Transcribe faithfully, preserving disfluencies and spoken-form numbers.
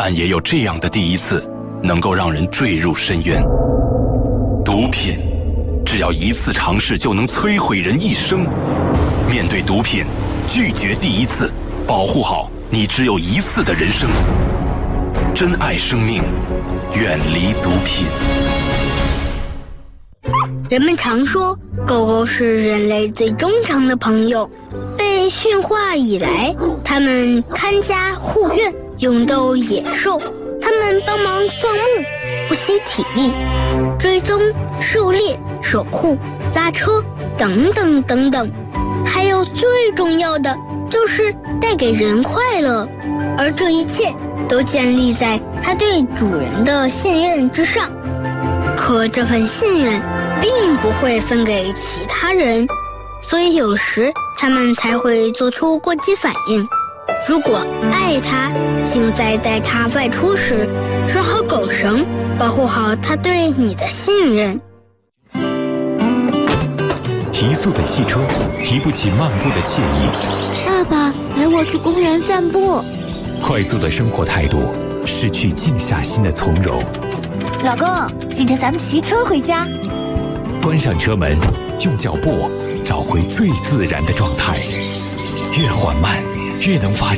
但也有这样的第一次，能够让人坠入深渊。毒品，只要一次尝试就能摧毁人一生。面对毒品，拒绝第一次，保护好你只有一次的人生。珍爱生命，远离毒品。 人们常说，狗狗是人类最忠诚的朋友。被驯化以来，它们看家护院，勇斗野兽。它们帮忙放牧，不惜体力，追踪、狩猎、守护、拉车，等等等等。还有最重要的，就是带给人快乐。而这一切都建立在它对主人的信任之上。可这份信任并不会分给其他人，所以有时他们才会做出过激反应。如果爱它，请在带它外出时拴好狗绳，保护好它对你的信任。 提速的汽车提不起漫步的惬意。 爸爸，陪我去公园散步。 快速的生活态度失去静下心的从容。 老公，今天咱们骑车回家。 关上车门，用脚步找回最自然的状态，越缓慢越能发现